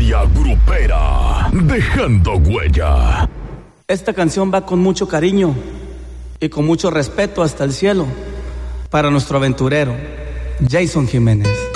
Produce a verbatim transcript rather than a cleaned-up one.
Histeria grupera, dejando huella. Esta canción va con mucho cariño y con mucho respeto hasta el cielo para nuestro aventurero, Jason Jiménez.